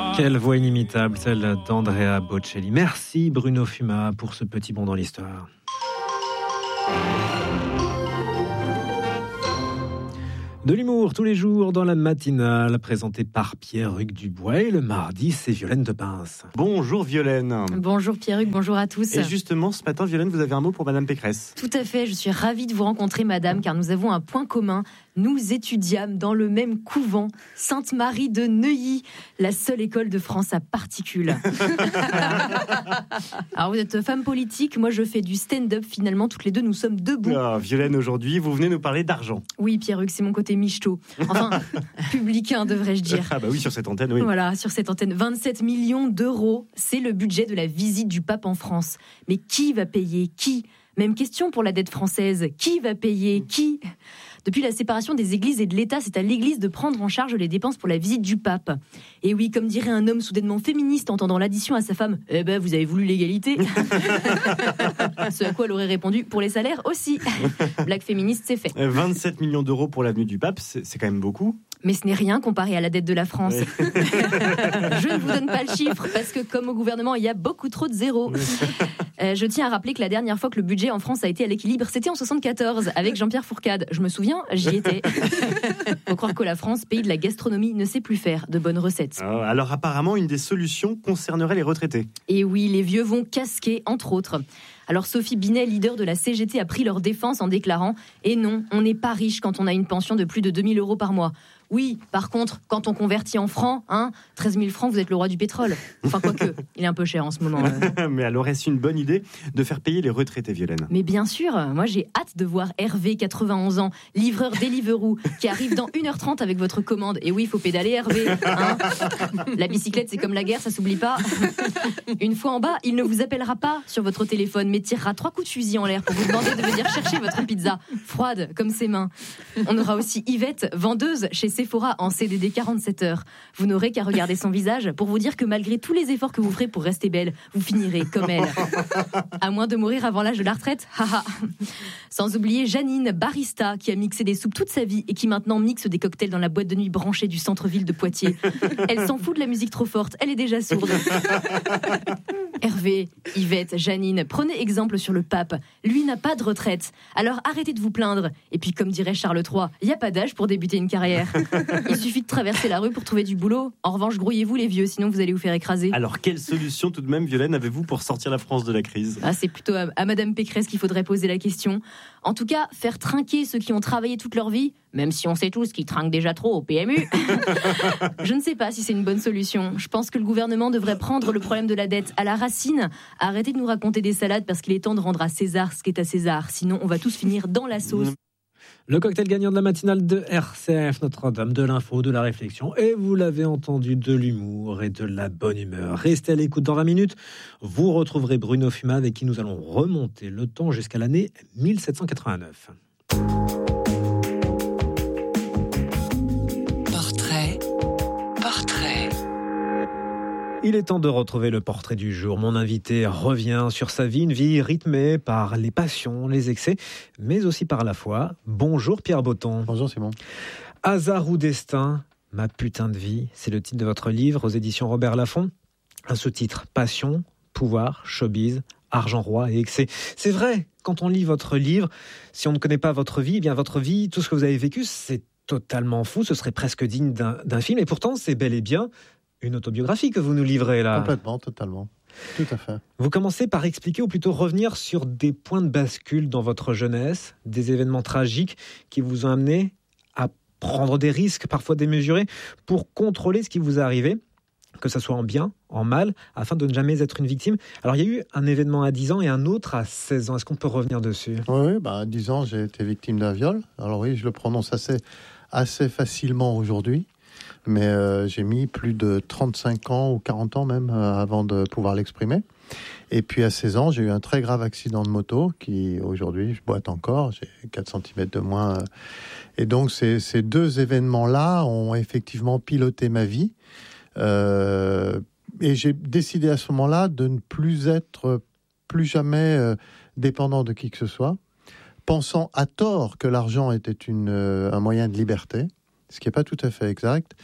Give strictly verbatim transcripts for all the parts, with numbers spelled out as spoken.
Quelle voix inimitable, celle d'Andrea Bocelli. Merci Bruno Fuma pour ce petit bond dans l'histoire. De l'humour tous les jours dans la matinale, présenté par Pierre-Hugues Dubois. Et le mardi, c'est Violaine de Pince. Bonjour Violaine. Bonjour Pierre-Hugues, bonjour à tous. Et justement, ce matin, Violaine, vous avez un mot pour Madame Pécresse. Tout à fait, je suis ravie de vous rencontrer, Madame, car nous avons un point commun. Nous étudiâmes dans le même couvent, Sainte-Marie de Neuilly, la seule école de France à particules. Alors vous êtes femme politique, moi je fais du stand-up. Finalement, toutes les deux, nous sommes debout. Ah, Violaine, aujourd'hui, vous venez nous parler d'argent. Oui, Pierre-Hugues, c'est mon côté michto. Enfin, publicain, devrais-je dire. Ah bah oui, sur cette antenne, oui. Voilà, sur cette antenne. vingt-sept millions d'euros, c'est le budget de la visite du pape en France. Mais qui va payer ? Qui ? Même question pour la dette française. Qui va payer ? Qui ? Depuis la séparation des églises et de l'État, c'est à l'église de prendre en charge les dépenses pour la visite du pape. Et oui, comme dirait un homme soudainement féministe entendant l'addition à sa femme, « Eh ben, vous avez voulu l'égalité ?» Ce à quoi elle aurait répondu, « Pour les salaires aussi !» Blague féministe, c'est fait. vingt-sept millions d'euros pour l'avenue du pape, c'est, c'est quand même beaucoup. Mais ce n'est rien comparé à la dette de la France. Oui. Je ne vous donne pas le chiffre, parce que comme au gouvernement, il y a beaucoup trop de zéros. Oui. Euh, je tiens à rappeler que la dernière fois que le budget en France a été à l'équilibre, c'était en soixante-quatorze, avec Jean-Pierre Fourcade. Je me souviens, j'y étais. Faut croire que la France, pays de la gastronomie, ne sait plus faire de bonnes recettes. Alors, alors apparemment, une des solutions concernerait les retraités. Et oui, les vieux vont casquer, entre autres. Alors Sophie Binet, leader de la C G T, a pris leur défense en déclarant « Et non, on n'est pas riche quand on a une pension de plus de deux mille euros par mois. Oui, par contre, quand on convertit en francs, hein, treize mille francs, vous êtes le roi du pétrole. Enfin, quoique, il est un peu cher en ce moment. Euh. Mais alors, est-ce une bonne idée de faire payer les retraités, Violaine ? Mais bien sûr, moi j'ai hâte de voir Hervé, quatre-vingt-onze ans, livreur Deliveroo, qui arrive dans une heure trente avec votre commande. Et oui, il faut pédaler, Hervé. Hein. La bicyclette, c'est comme la guerre, ça s'oublie pas. Une fois en bas, il ne vous appellera pas sur votre téléphone, mais tirera trois coups de fusil en l'air pour vous demander de venir chercher votre pizza, froide comme ses mains. On aura aussi Yvette, vendeuse chez Sephora en C D D quarante-sept heures. Vous n'aurez qu'à regarder son visage pour vous dire que malgré tous les efforts que vous ferez pour rester belle, vous finirez comme elle. À moins de mourir avant l'âge de la retraite, haha. Sans oublier Janine, barista, qui a mixé des soupes toute sa vie et qui maintenant mixe des cocktails dans la boîte de nuit branchée du centre-ville de Poitiers. Elle s'en fout de la musique trop forte, elle est déjà sourde. Hervé, Yvette, Janine, prenez exemple sur le pape. Lui n'a pas de retraite. Alors arrêtez de vous plaindre. Et puis comme dirait Charles trois, il n'y a pas d'âge pour débuter une carrière. Il suffit de traverser la rue pour trouver du boulot. En revanche, grouillez-vous les vieux, sinon vous allez vous faire écraser. Alors quelle solution tout de même, Violaine, avez-vous pour sortir la France de la crise ? Ah, c'est plutôt à, à Madame Pécresse qu'il faudrait poser la question. En tout cas, faire trinquer ceux qui ont travaillé toute leur vie, même si on sait tous qu'ils trinquent déjà trop au P M U. Je ne sais pas si c'est une bonne solution. Je pense que le gouvernement devrait prendre le problème de la dette à la racine. Arrêtez de nous raconter des salades parce qu'il est temps de rendre à César ce qui est à César. Sinon, on va tous finir dans la sauce. Le cocktail gagnant de la matinale de R C F, Notre-Dame, de l'info, de la réflexion. Et vous l'avez entendu, de l'humour et de la bonne humeur. Restez à l'écoute dans vingt minutes. Vous retrouverez Bruno Fuma avec qui nous allons remonter le temps jusqu'à l'année mille sept cent quatre-vingt-neuf. Portrait, portrait. Il est temps de retrouver le portrait du jour. Mon invité revient sur sa vie, une vie rythmée par les passions, les excès, mais aussi par la foi. Bonjour Pierre Botton. Bonjour Simon. Hasard ou destin, ma putain de vie, c'est le titre de votre livre aux éditions Robert Laffont. Un sous-titre, passion, pouvoir, showbiz, argent roi et excès. C'est vrai, quand on lit votre livre, si on ne connaît pas votre vie, eh bien votre vie, tout ce que vous avez vécu, c'est totalement fou, ce serait presque digne d'un, d'un film. Et pourtant, c'est bel et bien une autobiographie que vous nous livrez là. Complètement, totalement. Tout à fait. Vous commencez par expliquer, ou plutôt revenir sur des points de bascule dans votre jeunesse, des événements tragiques qui vous ont amené à prendre des risques, parfois démesurés, pour contrôler ce qui vous est arrivé, que ce soit en bien, en mal, afin de ne jamais être une victime. Alors il y a eu un événement à dix ans et un autre à seize ans. Est-ce qu'on peut revenir dessus ? Oui, oui bah, à dix ans, j'ai été victime d'un viol. Alors oui, je le prononce assez, assez facilement aujourd'hui. Mais euh, j'ai mis plus de trente-cinq ans ou quarante ans même euh, avant de pouvoir l'exprimer. Et puis à seize ans, j'ai eu un très grave accident de moto qui, aujourd'hui, je boite encore. J'ai quatre centimètres de moins. Euh, et donc, ces, ces deux événements-là ont effectivement piloté ma vie. Euh, et j'ai décidé à ce moment-là de ne plus être, plus jamais euh, dépendant de qui que ce soit, pensant à tort que l'argent était une, euh, un moyen de liberté. Ce qui n'est pas tout à fait exact.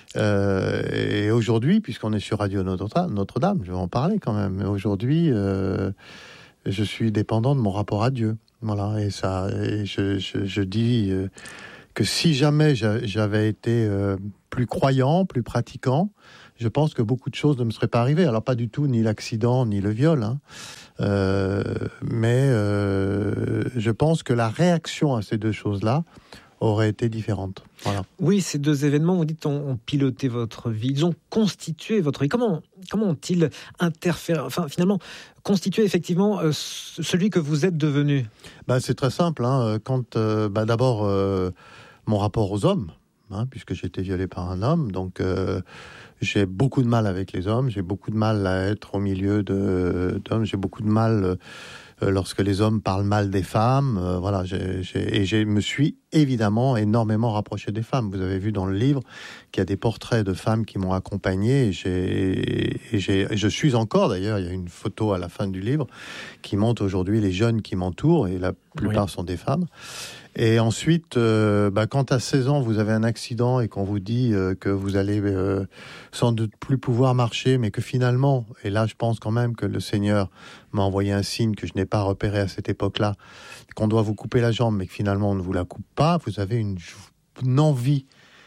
Euh, et aujourd'hui, puisqu'on est sur Radio Notre- Notre-Dame, je vais en parler quand même. Mais aujourd'hui, euh, je suis dépendant de mon rapport à Dieu. Voilà, et ça, et je, je, je dis euh, que si jamais j'a- j'avais été euh, plus croyant, plus pratiquant, je pense que beaucoup de choses ne me seraient pas arrivées. Alors pas du tout, ni l'accident, ni le viol, hein. Euh, mais euh, je pense que la réaction à ces deux choses-là aurait été différente. Voilà. Oui, ces deux événements, vous dites, ont, ont piloté votre vie. Ils ont constitué votre vie. Comment, comment ont-ils interféré, enfin, finalement, constitué effectivement euh, celui que vous êtes devenu? Bah, c'est très simple. Hein. Quand, euh, bah, d'abord, euh, mon rapport aux hommes, hein, puisque j'ai été violé par un homme. Donc, euh, j'ai beaucoup de mal avec les hommes. J'ai beaucoup de mal à être au milieu de, d'hommes. J'ai beaucoup de mal euh, lorsque les hommes parlent mal des femmes. Euh, voilà, j'ai, j'ai, et je me suis évidemment énormément rapproché des femmes. Vous avez vu dans le livre qu'il y a des portraits de femmes qui m'ont accompagné. Et, j'ai, et, j'ai, et je suis encore, d'ailleurs, il y a une photo à la fin du livre qui montre aujourd'hui les jeunes qui m'entourent. Et la plupart oui. sont des femmes. Et ensuite, euh, bah, quand à seize ans, vous avez un accident et qu'on vous dit euh, que vous allez euh, sans doute plus pouvoir marcher, mais que finalement, et là je pense quand même que le Seigneur m'a envoyé un signe que je n'ai pas repéré à cette époque-là, qu'on doit vous couper la jambe, mais que finalement on ne vous la coupe pas, vous avez une, une envie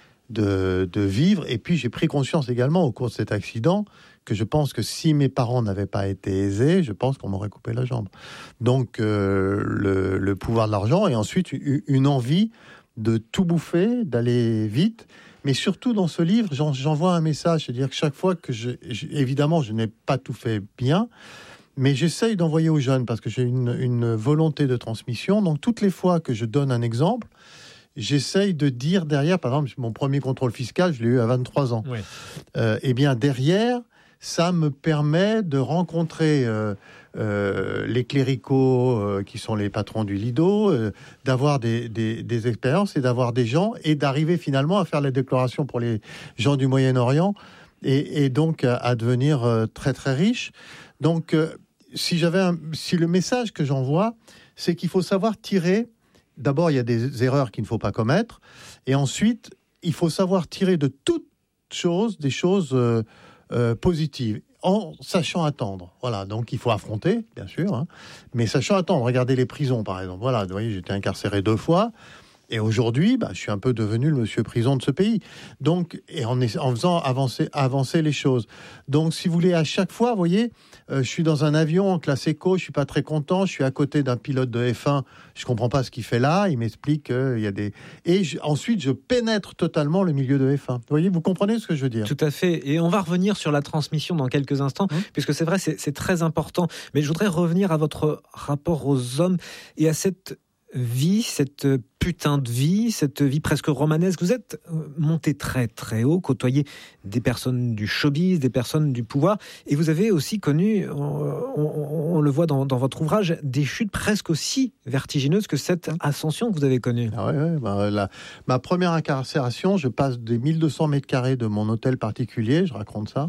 de, de vivre. Et puis j'ai pris conscience également au cours de cet accident que je pense que si mes parents n'avaient pas été aisés, je pense qu'on m'aurait coupé la jambe. Donc euh, le, le pouvoir de l'argent et ensuite une envie de tout bouffer, d'aller vite. Mais surtout dans ce livre, j'en, j'envoie un message, c'est-à-dire que chaque fois que je, je, évidemment, je n'ai pas tout fait bien, mais j'essaye d'envoyer aux jeunes parce que j'ai une, une volonté de transmission. Donc toutes les fois que je donne un exemple, j'essaye de dire derrière, par exemple, mon premier contrôle fiscal, je l'ai eu à vingt-trois ans. Oui. Euh, et bien derrière, ça me permet de rencontrer euh, euh, les cléricaux euh, qui sont les patrons du Lido, euh, d'avoir des, des, des expériences et d'avoir des gens et d'arriver finalement à faire la déclaration pour les gens du Moyen-Orient et, et donc à, à devenir euh, très très riche. Donc euh, si j'avais un, si le message que j'envoie, c'est qu'il faut savoir tirer. D'abord, il y a des erreurs qu'il ne faut pas commettre, et ensuite, il faut savoir tirer de toute chose des choses euh, Euh, positive, en sachant attendre. Voilà, donc il faut affronter, bien sûr, hein, mais sachant attendre. Regardez les prisons, par exemple. Voilà, vous voyez, j'étais incarcéré deux fois, et aujourd'hui, bah, je suis un peu devenu le monsieur prison de ce pays. Donc, et en, en faisant avancer, avancer les choses. Donc, si vous voulez, à chaque fois, vous voyez, euh, je suis dans un avion en classe éco, je suis pas très content, je suis à côté d'un pilote de F un, je comprends pas ce qu'il fait là, il m'explique qu'il y a des... Et je, ensuite, je pénètre totalement le milieu de F un. Vous voyez, vous comprenez ce que je veux dire? Tout à fait. Et on va revenir sur la transmission dans quelques instants, mmh. puisque c'est vrai, c'est, c'est très important. Mais je voudrais revenir à votre rapport aux hommes et à cette vie, cette putain de vie, cette vie presque romanesque. Vous êtes monté très très haut, côtoyé des personnes du showbiz, des personnes du pouvoir, et vous avez aussi connu, on, on, on le voit dans, dans votre ouvrage, des chutes presque aussi vertigineuses que cette ascension que vous avez connue. Ah ouais, ouais, bah, la, ma première incarcération, je passe des mille deux cents mètres carrés de mon hôtel particulier, je raconte ça,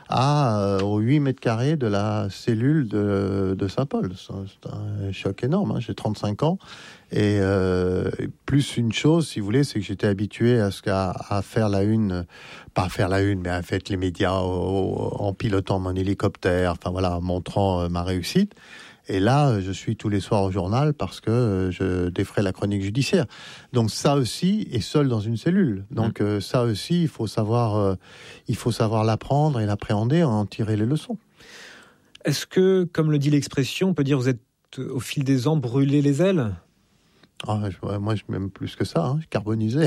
à, euh, aux huit mètres carrés de la cellule de, de Saint-Paul. C'est un, c'est un choc énorme, hein. J'ai trente-cinq ans. Et euh, plus une chose, si vous voulez, c'est que j'étais habitué à, ce qu'à, à faire la une, pas à faire la une, mais à faire les médias au, au, en pilotant mon hélicoptère, enfin voilà, en montrant euh, ma réussite. Et là, je suis tous les soirs au journal parce que je défrais la chronique judiciaire. Donc ça aussi est seul dans une cellule. Donc mmh. euh, ça aussi, il faut savoir, euh, il faut savoir l'apprendre et l'appréhender, en tirer les leçons. Est-ce que, comme le dit l'expression, on peut dire vous êtes au fil des ans brûlé les ailes? Ah, je, moi, je m'aime plus que ça. Hein. Je carbonisé.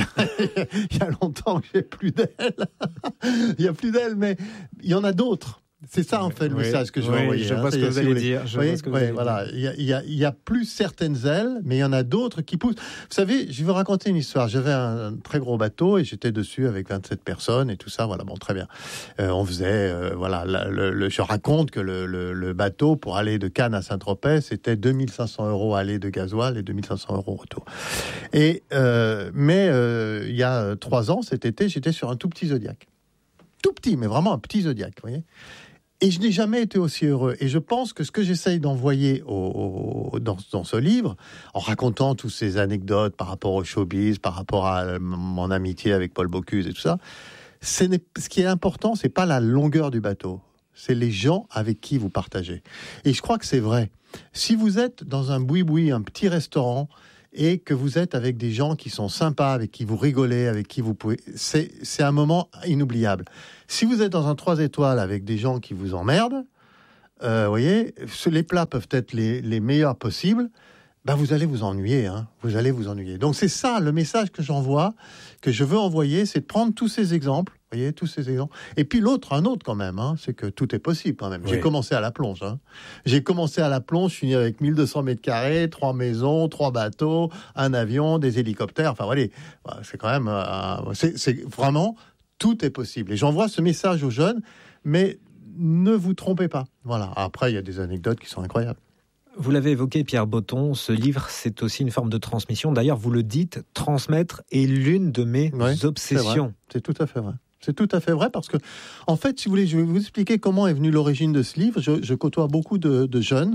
Il y a longtemps que j'ai plus d'ailes. Il y a plus d'ailes, mais il y en a d'autres. C'est ça, en fait, le oui, message que je oui, vais envoyer. Je vois hein. ce que vous allez dire. Je oui, vois ce que vous oui, allez voilà. dire. Il y a, il y a, il y a plus certaines ailes, mais il y en a d'autres qui poussent. Vous savez, je vais vous raconter une histoire. J'avais un, un très gros bateau et j'étais dessus avec vingt-sept personnes et tout ça. Voilà, bon, très bien. Euh, on faisait, euh, voilà, la, le, le, je raconte que le, le, le bateau pour aller de Cannes à Saint-Tropez, c'était deux mille cinq cents euros aller de gasoil et deux mille cinq cents euros retour. Et, euh, mais euh, il y a trois ans, cet été, j'étais sur un tout petit Zodiac. Tout petit, mais vraiment un petit Zodiac, vous voyez. Et je n'ai jamais été aussi heureux. Et je pense que ce que j'essaye d'envoyer au, au, dans, dans ce livre, en racontant toutes ces anecdotes par rapport au showbiz, par rapport à mon amitié avec Paul Bocuse et tout ça, ce, n'est, ce qui est important, c'est pas la longueur du bateau, c'est les gens avec qui vous partagez. Et je crois que c'est vrai. Si vous êtes dans un boui-boui, un petit restaurant, et que vous êtes avec des gens qui sont sympas, avec qui vous rigolez, avec qui vous pouvez... C'est, c'est un moment inoubliable. Si vous êtes dans un trois étoiles avec des gens qui vous emmerdent, euh, vous voyez, les plats peuvent être les, les meilleurs possibles, ben vous allez vous ennuyer, hein. Vous allez vous ennuyer. Donc c'est ça, le message que j'envoie, que je veux envoyer, c'est de prendre tous ces exemples, vous voyez, tous ces exemples. Et puis l'autre, un autre quand même, hein, c'est que tout est possible quand même. Oui. J'ai commencé à la plonge. Hein. J'ai commencé à la plonge, je suis né avec mille deux cents mètres carrés, trois maisons, trois bateaux, un avion, des hélicoptères. Enfin voilà, c'est quand même, euh, c'est, c'est vraiment, tout est possible. Et j'envoie ce message aux jeunes, mais ne vous trompez pas. Voilà. Après, il y a des anecdotes qui sont incroyables. Vous l'avez évoqué, Pierre Botton, ce livre, c'est aussi une forme de transmission. D'ailleurs, vous le dites, transmettre est l'une de mes oui, obsessions. C'est, c'est tout à fait vrai. C'est tout à fait vrai parce que, en fait, si vous voulez, je vais vous expliquer comment est venue l'origine de ce livre. Je, je côtoie beaucoup de, de jeunes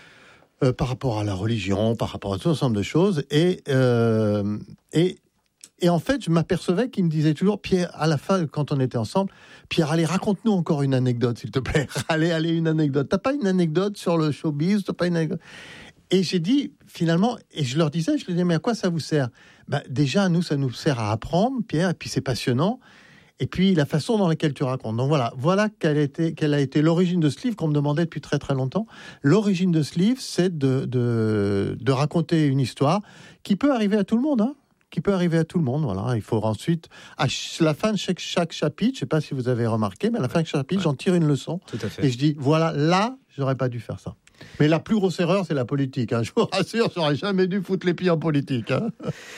euh, par rapport à la religion, par rapport à tout ensemble de choses. Et, euh, et, et en fait, je m'apercevais qu'ils me disaient toujours, Pierre, à la fin, quand on était ensemble, Pierre, allez, raconte-nous encore une anecdote, s'il te plaît. allez, allez, une anecdote. T'as pas une anecdote sur le showbiz? T'as pas une anecdote? Et j'ai dit, finalement, et je leur disais, je leur disais, mais à quoi ça vous sert? Ben, déjà, nous, ça nous sert à apprendre, Pierre, et puis c'est passionnant. Et puis, la façon dans laquelle tu racontes. Donc voilà, voilà quelle a été, quelle a été l'origine de ce livre qu'on me demandait depuis très très longtemps. L'origine de ce livre, c'est de, de, de raconter une histoire qui peut arriver à tout le monde, hein. qui peut arriver à tout le monde. Voilà. Il faut ensuite, à la fin de chaque, chaque chapitre, je ne sais pas si vous avez remarqué, mais à la fin de chaque chapitre, ouais. j'en tire une leçon. Tout à fait. Et je dis, voilà, là, j'aurais pas dû faire ça. Mais la plus grosse erreur, c'est la politique. Hein. Je vous rassure, j'aurais jamais dû foutre les pieds en politique. Hein.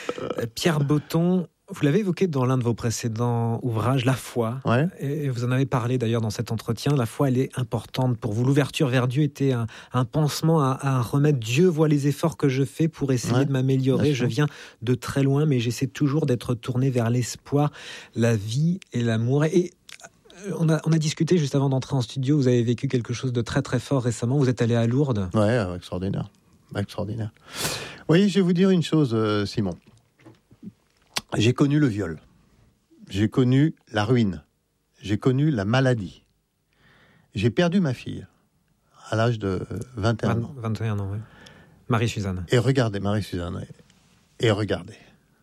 Pierre Botton, vous l'avez évoqué dans l'un de vos précédents ouvrages, la foi. Ouais. Et vous en avez parlé d'ailleurs dans cet entretien. La foi, elle est importante pour vous. L'ouverture vers Dieu était un, un pansement, un, un remède. Dieu voit les efforts que je fais pour essayer ouais, de m'améliorer. Je viens de très loin, mais j'essaie toujours d'être tourné vers l'espoir, la vie et l'amour. Et on a, on a discuté juste avant d'entrer en studio. Vous avez vécu quelque chose de très très fort récemment. Vous êtes allé à Lourdes. Ouais, extraordinaire. Extraordinaire. Oui, je vais vous dire une chose, euh, Simon. J'ai connu le viol, j'ai connu la ruine, j'ai connu la maladie. J'ai perdu ma fille à l'âge de vingt et un ans. vingt et un ans, oui. Marie-Suzanne. Et regardez, Marie-Suzanne, et regardez.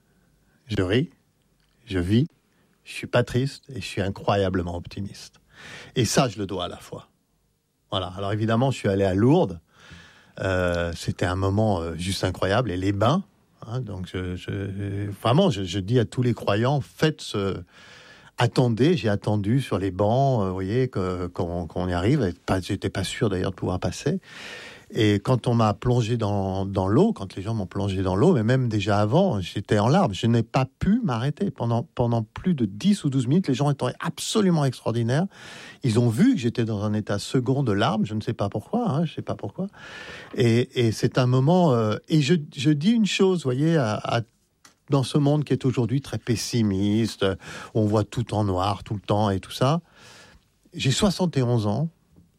Je ris, je vis, je suis pas triste et je suis incroyablement optimiste. Et ça, je le dois à la foi. Voilà. Alors évidemment, je suis allé à Lourdes. Euh, c'était un moment euh, juste incroyable. Et les bains. Hein, donc, je, je, vraiment, je, je dis à tous les croyants, faites ce... Attendez, j'ai attendu sur les bancs, euh, vous voyez, que, qu'on, qu'on y arrive. Pas, j'étais pas sûr d'ailleurs de pouvoir passer. Et quand on m'a plongé dans, dans l'eau, quand les gens m'ont plongé dans l'eau, mais même déjà avant, j'étais en larmes. Je n'ai pas pu m'arrêter. Pendant, pendant plus de dix ou douze minutes, les gens étaient absolument extraordinaires. Ils ont vu que j'étais dans un état second de larmes. Je ne sais pas pourquoi, hein, je ne sais pas pourquoi. Et, et c'est un moment... Euh, et je, je dis une chose, vous voyez, à, à dans ce monde qui est aujourd'hui très pessimiste, où on voit tout en noir tout le temps et tout ça. J'ai soixante et onze ans,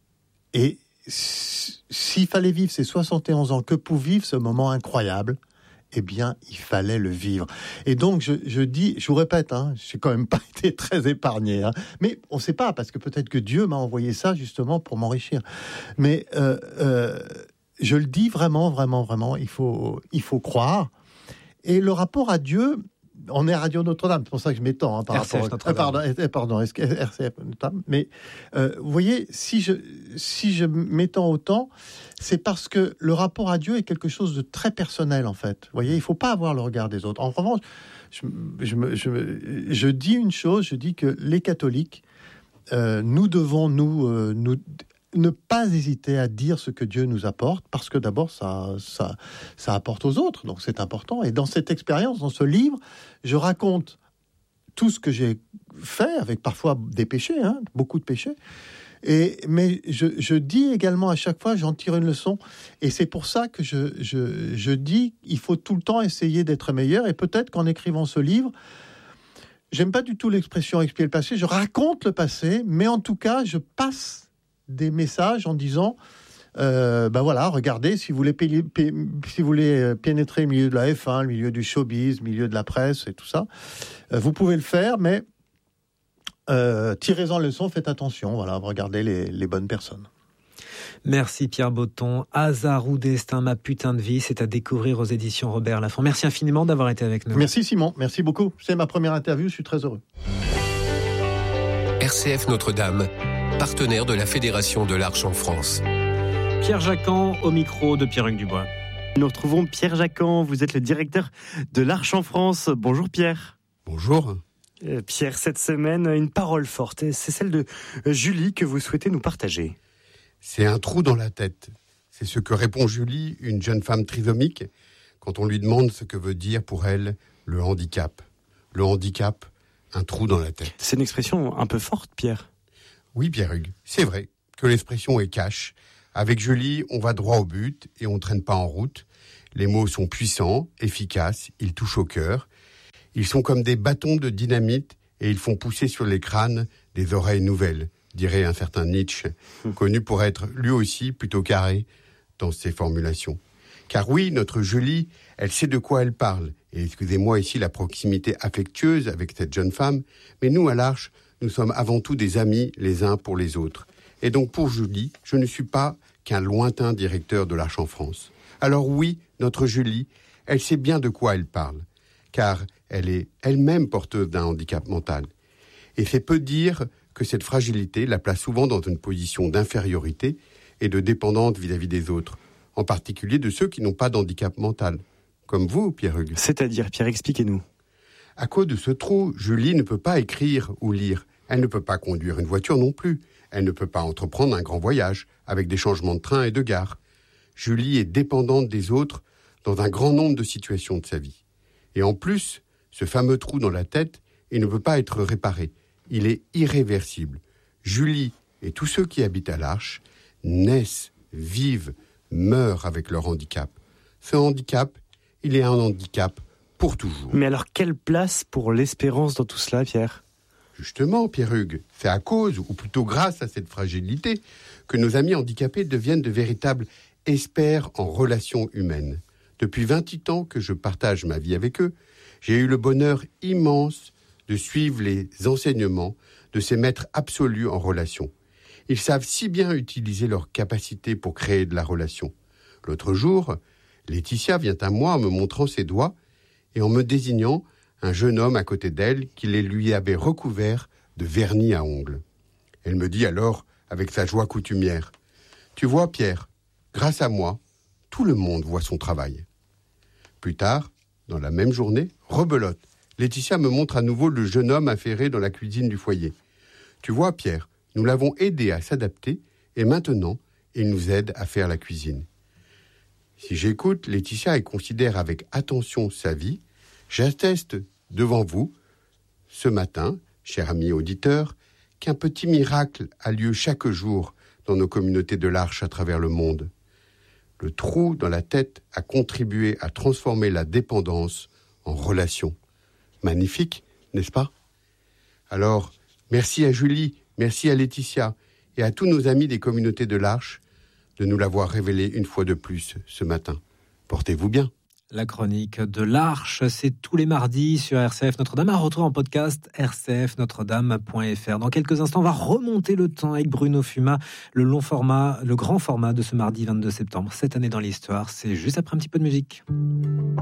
et s'il fallait vivre ces soixante et onze ans que pour vivre ce moment incroyable, eh bien, il fallait le vivre. Et donc, je, je dis, je vous répète, hein, je n'ai quand même pas été très épargné, hein, mais on ne sait pas, parce que peut-être que Dieu m'a envoyé ça justement pour m'enrichir. Mais euh, euh, je le dis vraiment, vraiment, vraiment, il faut, il faut croire. Et le rapport à Dieu, on est à Radio Notre-Dame, c'est pour ça que je m'étends hein, par R C F rapport. À, pardon, pardon, R C F Notre-Dame. Mais euh, vous voyez, si je si je m'étends autant, c'est parce que le rapport à Dieu est quelque chose de très personnel en fait. Vous voyez, il faut pas avoir le regard des autres. En revanche, je je, me, je, me, je dis une chose, je dis que les catholiques, euh, nous devons nous euh, nous ne pas hésiter à dire ce que Dieu nous apporte, parce que d'abord, ça, ça, ça apporte aux autres, donc c'est important. Et dans cette expérience, dans ce livre, je raconte tout ce que j'ai fait, avec parfois des péchés, hein, beaucoup de péchés, et, mais je, je dis également à chaque fois, j'en tire une leçon, et c'est pour ça que je, je, je dis qu'il faut tout le temps essayer d'être meilleur, et peut-être qu'en écrivant ce livre, j'aime pas du tout l'expression expier le passé, je raconte le passé, mais en tout cas, je passe des messages en disant euh, ben voilà, regardez, si vous voulez payer, payer, si vous voulez pénétrer le milieu de la F un, le milieu du showbiz, le milieu de la presse et tout ça, euh, vous pouvez le faire, mais euh, tirez-en leçon, faites attention, voilà, regardez les, les bonnes personnes. Merci Pierre Botton. Hasard ou destin, ma putain de vie, c'est à découvrir aux éditions Robert Laffont. Merci infiniment d'avoir été avec nous. Merci Simon, merci beaucoup. C'est ma première interview, je suis très heureux. R C F Notre-Dame, partenaire de la Fédération de l'Arche en France. Pierre Jacquan au micro de Pierre-Hugues Dubois. Nous retrouvons Pierre Jacquan, vous êtes le directeur de l'Arche en France. Bonjour Pierre. Bonjour. Euh, Pierre, cette semaine, une parole forte, c'est celle de Julie que vous souhaitez nous partager. C'est un trou dans la tête. C'est ce que répond Julie, une jeune femme trisomique, quand on lui demande ce que veut dire pour elle le handicap. Le handicap, un trou dans la tête. C'est une expression un peu forte, Pierre. Oui, Pierre-Hugues, c'est vrai que l'expression est cash. Avec Julie, on va droit au but et on ne traîne pas en route. Les mots sont puissants, efficaces, ils touchent au cœur. Ils sont comme des bâtons de dynamite et ils font pousser sur les crânes des oreilles nouvelles, dirait un certain Nietzsche, connu pour être lui aussi plutôt carré dans ses formulations. Car oui, notre Julie, elle sait de quoi elle parle. Et excusez-moi ici la proximité affectueuse avec cette jeune femme, mais nous à l'Arche, nous sommes avant tout des amis les uns pour les autres. Et donc pour Julie, je ne suis pas qu'un lointain directeur de l'Arche en France. Alors oui, notre Julie, elle sait bien de quoi elle parle, car elle est elle-même porteuse d'un handicap mental. Et c'est peu dire que cette fragilité la place souvent dans une position d'infériorité et de dépendance vis-à-vis des autres, en particulier de ceux qui n'ont pas d'handicap mental, comme vous, Pierre-Hugues. C'est-à-dire, Pierre, expliquez-nous. À cause de ce trou, Julie ne peut pas écrire ou lire. Elle ne peut pas conduire une voiture non plus. Elle ne peut pas entreprendre un grand voyage, avec des changements de train et de gare. Julie est dépendante des autres dans un grand nombre de situations de sa vie. Et en plus, ce fameux trou dans la tête, il ne peut pas être réparé. Il est irréversible. Julie et tous ceux qui habitent à l'Arche naissent, vivent, meurent avec leur handicap. Ce handicap, il est un handicap pour toujours. Mais alors, quelle place pour l'espérance dans tout cela, Pierre ? Justement, Pierre-Hugues, c'est à cause, ou plutôt grâce à cette fragilité, que nos amis handicapés deviennent de véritables experts en relations humaines. Depuis vingt-huit ans que je partage ma vie avec eux, j'ai eu le bonheur immense de suivre les enseignements de ces maîtres absolus en relation. Ils savent si bien utiliser leurs capacités pour créer de la relation. L'autre jour, Laetitia vient à moi en me montrant ses doigts et en me désignant un jeune homme à côté d'elle qui les lui avait recouverts de vernis à ongles. Elle me dit alors, avec sa joie coutumière, « Tu vois, Pierre, grâce à moi, tout le monde voit son travail. » Plus tard, dans la même journée, rebelote, Laetitia me montre à nouveau le jeune homme affairé dans la cuisine du foyer. « Tu vois, Pierre, nous l'avons aidé à s'adapter et maintenant, il nous aide à faire la cuisine. » Si j'écoute Laetitia et considère avec attention sa vie, j'atteste devant vous, ce matin, cher ami auditeur, qu'un petit miracle a lieu chaque jour dans nos communautés de l'Arche à travers le monde. Le trou dans la tête a contribué à transformer la dépendance en relation. Magnifique, n'est-ce pas ? Alors, merci à Julie, merci à Laetitia et à tous nos amis des communautés de l'Arche de nous l'avoir révélé une fois de plus ce matin. Portez-vous bien. La chronique de l'Arche, c'est tous les mardis sur R C F Notre-Dame. À retrouver en podcast r c f notre dame point f r. Dans quelques instants, on va remonter le temps avec Bruno Fuma, le long format, le grand format de ce mardi vingt-deux septembre. Cette année dans l'histoire, c'est juste après un petit peu de musique.